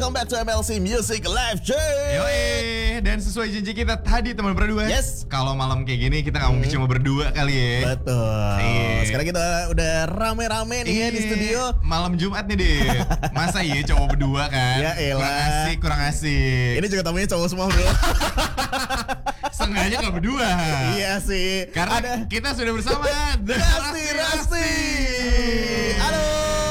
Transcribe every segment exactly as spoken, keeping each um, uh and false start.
welcome back to M L C Music Live Jay. Yoi, dan sesuai janji kita tadi teman berdua. Yes. Kalau malam kayak gini kita nggak mungkin cuma berdua kali ya. Betul. Iya. Sekarang kita udah rame-rame nih ya di studio. Malam Jumat nih deh. Masa iya cowok berdua kan? Ya elah. Kurang asik, kurang asik. Ini juga tamunya cowok semua bro. Sengaja nggak berdua. Iya sih. Karena ada kita sudah bersama The Rasti Rasti. Halo.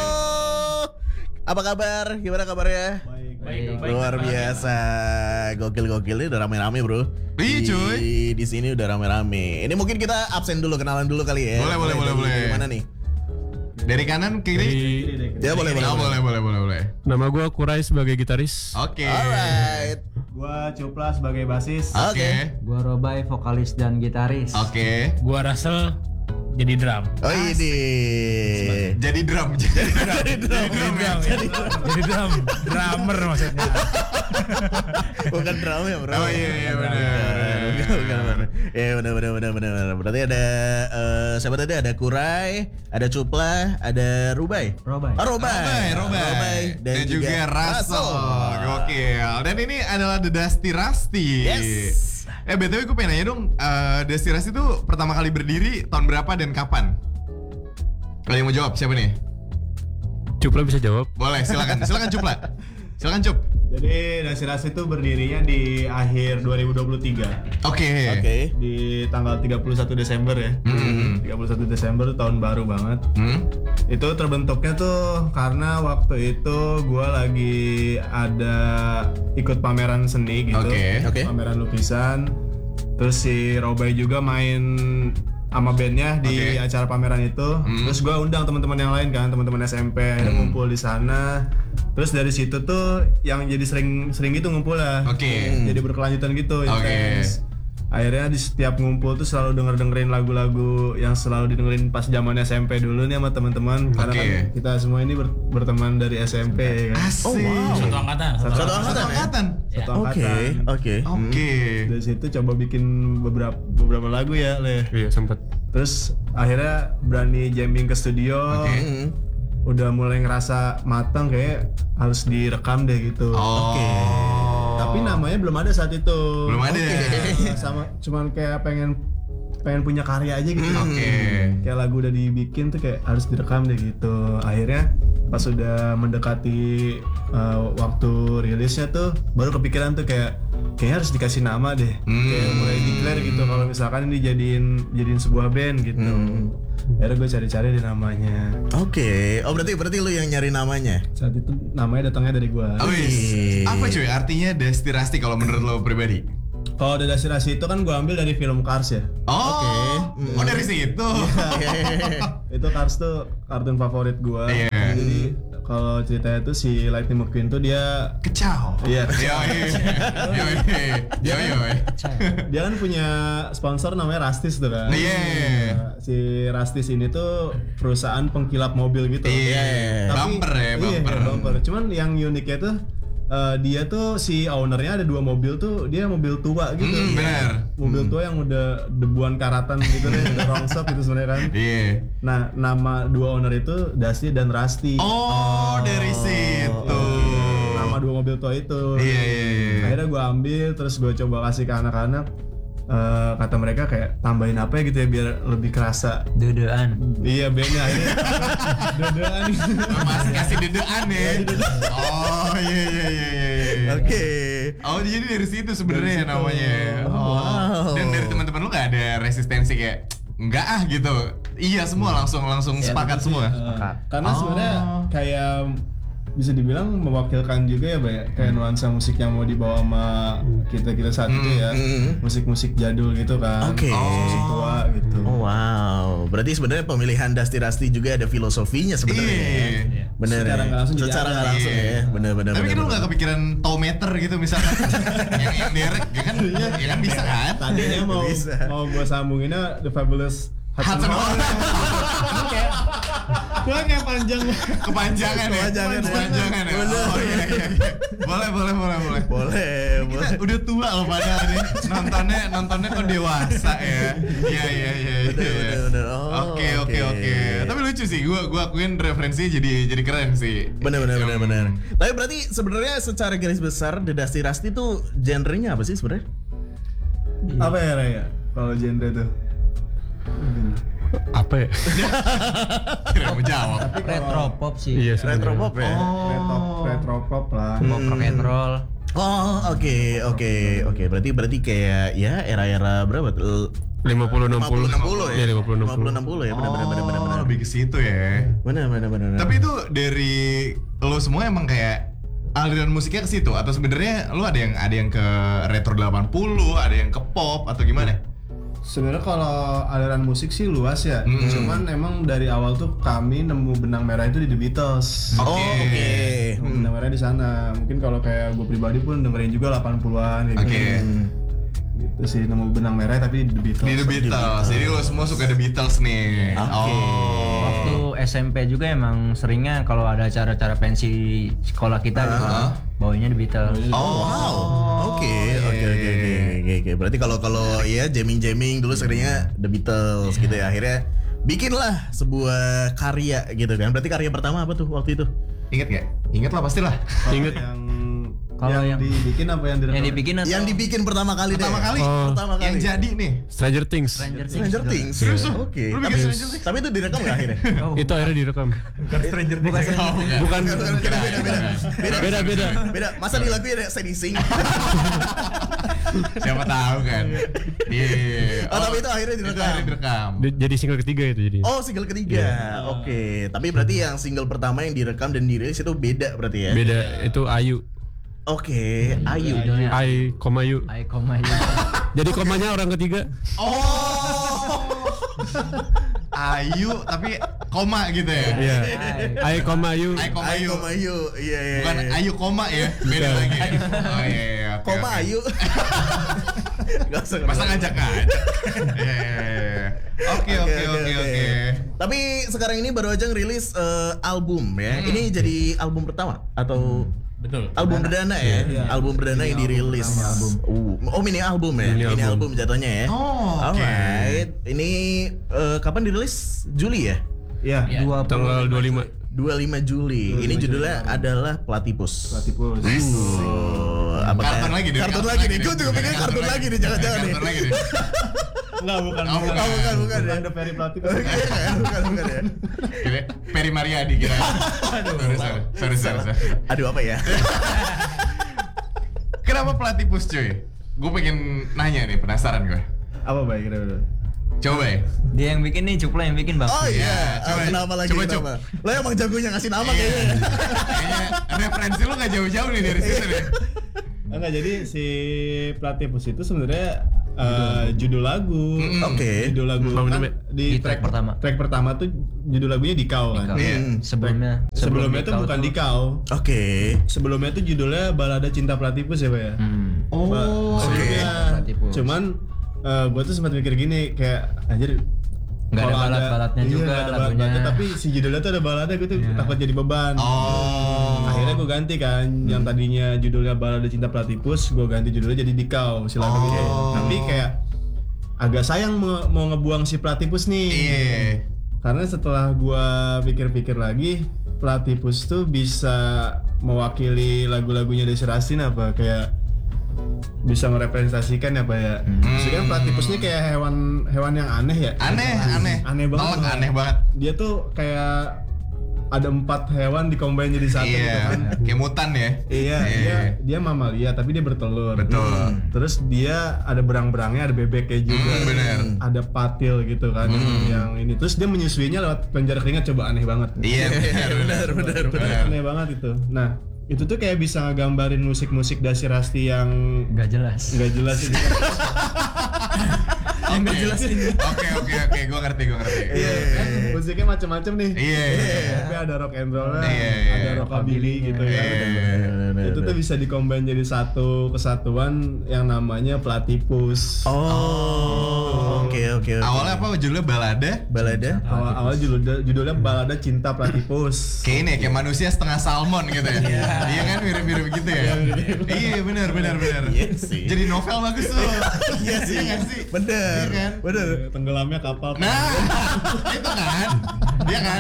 Apa kabar? Gimana kabarnya? Baik, baik, baik. Luar biasa. Gokil-gokil ini udah rame-rame bro. Iya, Di- cuy. Di sini udah rame-rame. Ini mungkin kita absen dulu, kenalan dulu kali ya. Boleh, boleh, boleh, dari- boleh. Dari mana nih? Dari kanan ke kiri. Ya boleh, boleh. Oh, boleh, boleh, boleh, boleh. Nama gue Kurai sebagai gitaris. Oke. Alright. Gua Cupla sebagai basis. Oke. Oke. Gua Robai, vokalis dan gitaris. Oke. Gue Russell jadi drum. Oh ini. Jadi drum. Jadi drum. Jadi drum. ya. Jadi, jadi drum, drummer maksudnya. Bukan drama ya bro. Oh iya iya benar. Bukan, bukan, bukan. Ya benar benar benar benar. Berarti ada eh, siapa tadi? Ada Kurai, ada Cupla, ada Rubai. Robai. Oh, Robai. Robai, Robai. Dan, juga, Russell. Gokil. Dan ini adalah The Dusty Rusty. Yes. Eh B T W gue pengen nanya dong, eh, Dusty Rusty itu pertama kali berdiri tahun berapa dan kapan? Kalau yang mau jawab siapa nih? Cupla bisa jawab. Boleh, silakan. Silakan Cupla. Silakan Cup. Jadi Dusty Rusty itu berdirinya di akhir dua ribu dua puluh tiga. Oke. Oke. Di tanggal tiga puluh satu Desember ya. Hmm. tiga puluh satu Desember tuh tahun baru banget. Hmm? Itu terbentuknya tuh karena waktu itu gua lagi ada ikut pameran seni gitu. Oke. Oke. Pameran lukisan. Terus si Robai juga main sama bandnya di Oke. acara pameran itu. Hmm. Terus gua undang teman-teman yang lain kan, teman-teman S M P yang Hmm. ngumpul di sana. Terus dari situ tuh yang jadi sering-sering gitu ngumpul lah. Oke. Jadi berkelanjutan gitu. Oke. intens. Akhirnya di setiap ngumpul tuh selalu denger-dengerin lagu-lagu yang selalu didengerin pas zaman S M P dulu nih sama teman-teman. Karena Oke. kan kita semua ini ber- berteman dari S M P kan. Asik. Oh, wow. Satu angkatan. Satu Satu angkatan ya? angkatan. Satu Oke, angkatan. oke. Oke. Dari situ coba bikin beberapa beberapa lagu ya, Le. Iya sempet. Terus akhirnya berani jamming ke studio. Oke. Hmm. Udah mulai ngerasa matang kayak harus direkam deh gitu. Oh. Oke. Tapi namanya belum ada saat itu. Belum ada. Nah, sama cuman kayak pengen pengen punya karya aja gitu. Oke. Kayak lagu udah dibikin tuh kayak harus direkam deh gitu. Akhirnya pas sudah mendekati uh, waktu rilisnya tuh baru kepikiran tuh kayak kayaknya harus dikasih nama deh. Hmm. Kayak mulai declare gitu kalau misalkan ini jadiin jadiin sebuah band gitu. Hmm. Akhirnya gue cari-cari deh namanya. Oke. Oh berarti berarti lu yang nyari namanya. Saat itu namanya datangnya dari gue. Oh, wis. Wih. Apa cuy artinya Dusty Rusty kalau menurut lo pribadi? Oh, Dusty Rusty itu kan gue ambil dari film Cars ya. Oh. Oh dari situ. Itu Cars tuh kartun favorit gue. Iya. Jadi kalau ceritanya tuh si Lightning McQueen tuh dia Kecau. Iya. Yoi. Yoi. Yoi. Yoi. dia kan punya sponsor namanya Rustis tuh kan. Iya. Nah, si Rustis ini tuh perusahaan pengkilap mobil gitu. Iya. Tapi- Bumper ya, iya, bumper. bumper. Cuman yang uniknya tuh eh, dia tuh si ownernya ada dua mobil tuh, dia mobil tua gitu. Hmm, benar. Mobil tua yang udah debuan karatan gitu deh, udah rongsok gitu sebenarnya kan. Iya. Nah, nama dua owner itu Dusty dan Rusty. Oh dari situ. Nama dua mobil tua itu. Iya iya iya. Akhirnya gue ambil, terus gue coba kasih ke anak-anak. Eh, kata mereka kayak tambahin apa ya gitu ya biar lebih kerasa. Duduan. Iya bandnya akhirnya dodoan. Masih kasih dedean ya. Oh iya iya iya iya. iya. Oke. Oh jadi dari situ sebenarnya Dari situ. namanya. Oh, wow. Dan dari teman-teman lu nggak ada resistensi kayak enggak ah gitu. Iya semua langsung langsung sepakat semua. Karena Oh. sebenarnya kayak bisa dibilang mewakilkan juga ya, Bay, kayak nuansa musik yang mau dibawa sama kita kita saat itu ya, Hmm. musik-musik jadul gitu kan, Oke. musik tua gitu. Oh wow. Berarti sebenarnya pemilihan Dusty Rusty juga ada filosofinya sebenarnya. Iya. Bener. Secara ya? nggak langsung jadi Secara ada. nggak langsung Iya. ya. Bener bener. Tapi bener, kan lu bener. nggak kepikiran tau meter gitu misalkan yang yang derek ya kan ya kan bisa kan? Tadinya mau Bisa. mau gue sambunginnya The Fabulous Hudson Hudson Hornet. Hornet. Ini kayak Gua kayak panjang. Kepanjangan ya. Kepanjangan ya. Kepanjangan ya. Oh iya iya. iya. Boleh boleh boleh boleh. Boleh, boleh. Kita udah tua loh padahal nih. Nontonnya nontonnya kok dewasa ya. Iya iya iya. Bener, iya. bener, bener. Oh, Oke oke oke. oke. Tapi lucu sih. Gua gua akuin referensinya jadi jadi keren sih. Bener bener bener Hmm. bener. Tapi berarti sebenarnya secara garis besar The Dusty Rusty tuh genrenya apa sih sebenarnya? Apa ya Raya? Kalau genre tuh. Apa ya? Kira mau jawab. Retro pop sih. Iya Retro sebenarnya. pop ya. Retro retro pop lah. Pop rock and roll. Oh oke oke oke. Berarti berarti kayak ya era-era berapa tuh? lima puluh enam puluh. enam puluh ya. Iya lima puluh enam puluh. enam puluh ya. Benar benar benar benar. Oh, benar. lebih ke situ ya. Benar benar benar. benar. Tapi itu dari lo semua emang kayak aliran musiknya ke situ atau sebenarnya lo ada yang ada yang ke retro delapan puluh, ada yang ke pop atau gimana? Sebenarnya kalau aliran musik sih luas ya. Hmm. Cuman emang dari awal tuh kami nemu benang merah itu di The Beatles. Oh Oke. oke. Nemu benang merah di sana. Mungkin kalau kayak gue pribadi pun dengerin juga delapan puluhan kayak Oke. gitu. Gitu sih nemu benang merah tapi di The Beatles. Di The Beatles. Jadi lo semua suka The Beatles nih. Oke. Oh. Waktu S M P juga emang seringnya kalau ada acara-acara pensi sekolah kita gitu, Uh-huh. bawanya The Beatles. Oh wow. Oke oke oke oke oke oke. Berarti kalau kalau ya jamming jamming dulu seringnya The Beatles gitu ya. Akhirnya bikinlah sebuah karya gitu kan. Berarti karya pertama apa tuh waktu itu? Ingat gak? Ingat lah pastilah. Kalau Ingat. yang Kalau yang, yang- dibikin apa yang direkam? Yang dibikin atau Yang dibikin pertama kali deh. Pertama kali. Oh. Pertama kali. Yang jadi nih. Stranger Things. Stranger Things. Stranger Things. Serius lu? Oke. Lu Tapi, bikin Stranger Things? tapi itu direkam nggak akhirnya? Oh, Itu akhirnya direkam. Stranger Things. Oh, bukan. Bukan. Beda beda beda. Beda Beda beda. beda. Masa di lagu ada Steady Sing? Siapa tahu kan. Iya. Oh, tapi itu akhirnya direkam. Itu akhirnya direkam. Di- Jadi single ketiga itu jadi. Oh single ketiga, oke. Tapi berarti yang single pertama yang direkam dan dirilis itu beda berarti ya? Beda itu Ayu. Oke, Ayu. judulnya I, koma Yu. I Koma You. Jadi komanya orang ketiga. Oh. Ayu tapi koma gitu ya. Iya. I, koma Yu. I koma Ayu, Ayu. koma Ayu. Iya iya. Bukan iya. Ayu koma ya. Beda Bukan. lagi. Ya? Oh iya iya. oke, Koma oke. Ayu. Gak usah. Masa ngajak ngajak. Iya iya iya. Oke oke oke oke. Tapi sekarang ini baru aja ngerilis eh, album ya. Hmm. Ini jadi album pertama atau Betul. album perdana ya? Iya. Album perdana yang dirilis. Uh, oh mini album ya? Mini Mini album album. jatuhnya ya? Oh, oke. Alright. Ini eh, kapan dirilis? Juli ya? Iya. Dua Tanggal dua puluh lima. dua puluh lima Juli. Ini judulnya adalah Platypus. Platypus. Oh, apa Kartun kayak- lagi deh. Kartun lagi nih. Gue juga pengen kartun lagi nih, jangan-jangan nih. Kartun lagi nih. Enggak, bukan. Oh, bukan. Oh, bukan, bukan ya. Bukan The Perry Platypus. Bukan, bukan, bukan ya. Kira Perry Mariadi kira. Sorry sorry sorry sorry. sorry. Aduh apa ya? Kenapa Platypus cuy? Gue pengen nanya nih, penasaran gue. Apa baik kira-kira? Coba ya. Dia yang bikin nih, Cupla yang bikin bang. Oh iya, Iya, coba. Ah, kenapa lagi Coba, kenapa? Lo emang jagonya ngasih nama Iya. kayaknya. Kayaknya referensi lu gak jauh-jauh nih dari situ nih. Enggak, jadi si Platypus itu sebenarnya eh, judul lagu. Mm-mm. Oke. Judul lagu Bang kan Nube. Di track pertama. Track pertama tuh judul lagunya Dikau kan. Dikau. Iya. Sebelumnya. Sebelumnya tuh Dikau bukan Dikau. Oke. Sebelumnya tuh judulnya Balada Cinta Platypus ya, Pak ya? Hmm. Oh, Ba- oke. sebelumnya. Platypus. Cuman eh, gua tuh sempat mikir gini kayak anjir Nggak ada kalau balad-baladnya iya, juga nggak ada lagunya. balad-baladnya, tapi si judulnya tuh ada baladnya, gue tuh takut jadi beban. Oh. Akhirnya gue ganti kan, yang tadinya judulnya Balada Cinta Platypus, gue ganti judulnya jadi Dikau si lagunya. Oh. Tapi kayak agak sayang mau, mau ngebuang si Platypus nih. Iya. Karena setelah gue pikir-pikir lagi, Platypus tuh bisa mewakili lagu-lagunya Desi Rastin apa kayak bisa merepresentasikan ya Pak ya. Maksudnya kan Platypus ini kayak hewan hewan yang aneh ya. Aneh, aneh. Aneh banget. Telek, aneh banget. Dia tuh kayak ada empat hewan dicombine jadi satu gitu Iya. kan. Kayak mutan ya. Iya, dia dia mamalia tapi dia bertelur. Betul. Hmm. Terus dia ada berang-berangnya, ada bebeknya juga. Hmm, bener. Ada patil gitu kan yang ini. Terus dia menyusuinya lewat penjara keringat, coba aneh banget. Iya, benar, Benar, benar, benar. Aneh banget itu. Nah, itu tuh kayak bisa ngegambarin musik-musik Dasi Rasti yang Nggak jelas. nggak jelas itu. Oke, oke, oke, oke, gue ngerti, gue ngerti. Iya, kan musiknya macam-macam nih. Iya, iya, iya. Tapi ada rock and roll, Iya, iya, ada iya. rockabilly gitu ya. Iya. Itu tuh bisa dikombin jadi satu kesatuan yang namanya Platypus. Oh, oke oke oke. Awalnya apa judulnya balada? Balada? Awal awal judulnya, judulnya Balada Cinta Platypus. Kayak ini ya, kayak manusia setengah salmon gitu ya. Iya kan mirip-mirip gitu ya. Iya benar benar benar. Iya sih. Jadi novel bagus tuh. Iya sih. Iya nggak sih? Bener. Iya kan? Bener. Tenggelamnya kapal. Nah, itu kan. Iya kan?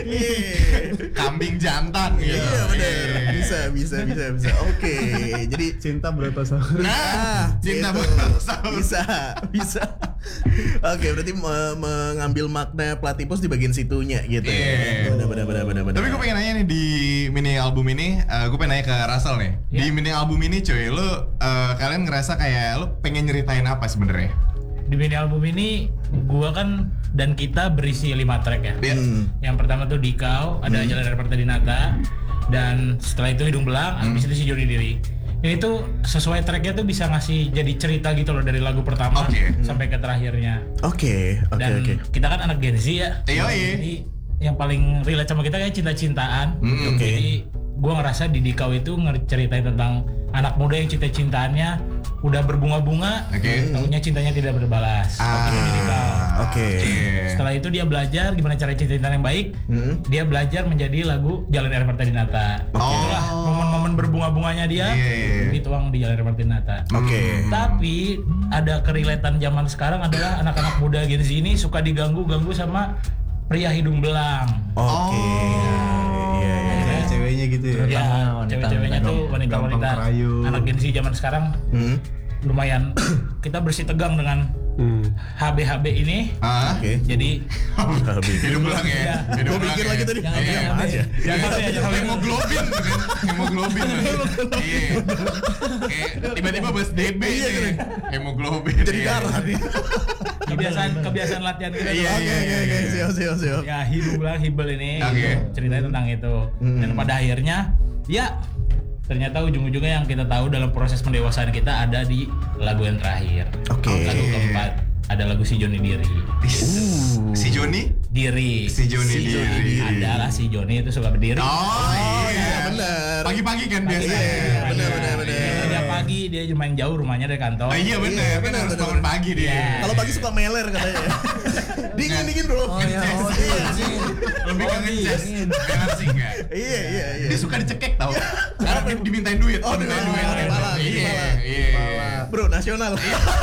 Kambing jantan gitu. Iya bener. Bisa bisa bisa bisa. Oke. Jadi Cinta Brontosaurus. Nah, cinta gitu. Brontosaurus. Bisa bisa. Oke, berarti me- mengambil makna Platypus di bagian situnya gitu ya. Iya. Benar benar benar benar benar. Tapi gue pengen nanya nih di mini album ini, uh, gue pengen nanya ke Russell nih. Di mini album ini cuy, lu uh, kalian ngerasa kayak lu pengen nyeritain apa sebenarnya? Di mini album ini gua kan dan kita berisi lima track ya. Iya. Hmm. Yang pertama tuh Dikau, ada Jalan dari Partai Dinata, dan setelah itu Hidung Belang, habis itu si Joni Diri. Ini tuh sesuai tracknya tuh bisa ngasih jadi cerita gitu loh dari lagu pertama Oke. sampai ke terakhirnya. Oke, oke Dan oke. kita kan anak Gen Z ya. Iya, iya. Jadi yang paling relate sama kita kayak cinta-cintaan. Mm, oke. Jadi gue ngerasa di Dikau itu ngeceritain tentang anak muda yang cinta-cintaannya udah berbunga-bunga, Oke. taunya cintanya tidak berbalas. Ah, Itu di Dikau. Oke. Setelah itu dia belajar gimana cara cinta-cintaan yang baik. Hmm. Dia belajar menjadi lagu Jalan Air Mata Dinata. Oh. Itulah momen-momen berbunga-bunganya dia Iya, iya, iya. dituang di Jalan Air Mata Dinata. Oke. Tapi ada kerelatean zaman sekarang adalah anak-anak muda Gen Z ini suka diganggu-ganggu sama pria hidung belang. Oke. Iya iya. Cewek-ceweknya gitu ya. Ya, wanita, cewek-ceweknya wanita. tuh wanita-wanita Gampang kerayu. anak Gen Z zaman sekarang Hmm. lumayan kita bersih tegang dengan Hmm. H B H B ini. Ah, Oke. Jadi Habis. hidung belang ya. Iya. Hidung Gua belang pikir ya. lagi tadi. Jangan Iya, H B. aja. Jangan H B, jangan H B. Hemoglobin kan? Hemoglobin. Iya. Kayak tiba-tiba bahas D B Iya, nih. gitu. Hemoglobin. Jadi iya. darah nih. kebiasaan kebiasaan latihan kita tuh. Iya, Oke iya, oke oke. Siap siap siap. Ya hidung belang hibel ini Oke. gitu. Ceritanya tentang itu. Dan pada akhirnya ya ternyata ujung-ujungnya yang kita tahu dalam proses pendewasaan kita ada di lagu yang terakhir. Oke. Lagu keempat ada lagu si Joni Diri. Si Joni? Diri. Si Joni Si Joni diri. Diri. Adalah si Joni itu suka berdiri. Oh iya. benar. Pagi-pagi kan biasa. Iya, benar benar benar. Dia pagi dia lumayan jauh rumahnya dari kantor. Oh iya benar, Iya, kan benar, harus benar, bangun benar. pagi dia. Iya. Kalau pagi suka meler katanya. Dingin dingin bro. Oh iya, oh Iya. Lebih ke ngecas. Benar sih enggak? Iya iya iya. Dia suka dicekek tau. Karena di- dimintain duit. Oh, dimintain dimintain duit. duit. Pala, Iya, pala. iya. Bro nasional.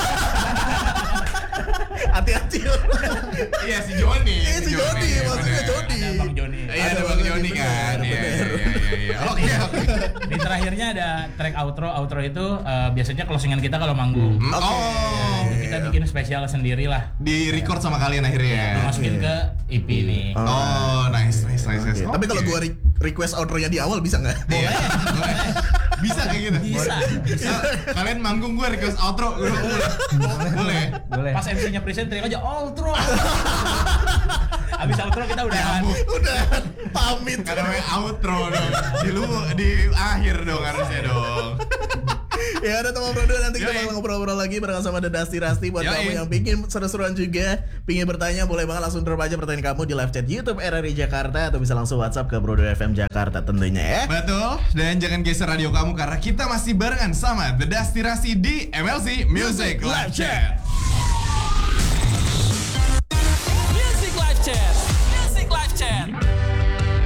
Hati-hati. Iya si Joni. Iya, si Joni, maksudnya benar. Joni. Ada Bang Joni. Iya ada Ada Bang Bang Joni Joni, kan. benar, Iya benar. iya iya iya. Oke oke. Di terakhirnya ada track outro. Outro itu eh, biasanya closingan kita kalau manggung. Hmm, Oh. Kita bikin spesial sendiri lah. Di record sama kalian akhirnya. Masukin ke E P ini. Oh nice nice nice. nice. Tapi kalau Oke. gua re- request outro-nya di awal bisa nggak? Iya, boleh. Bisa kayak gitu. Bisa. Bisa. Kalian manggung gue request outro. Boleh. Boleh. Boleh. Pas M C-nya present teriak aja outro. Abis outro kita udah Udah pamit. Karena namanya outro dong. Di lu di akhir dong harusnya dong. Ya udah teman bro, nanti kita Yoi. bakal ngobrol-ngobrol lagi bareng sama The Dusty Rusty. Buat Yoi. kamu yang pingin seru-seruan juga, pingin bertanya, boleh banget langsung drop aja pertanyaan kamu di live chat YouTube R R I Jakarta atau bisa langsung WhatsApp ke Brodo F M Jakarta tentunya ya. Betul. Dan jangan geser radio kamu karena kita masih barengan sama The Dusty Rusty di M L C Music Live Chat. Music Live Chat.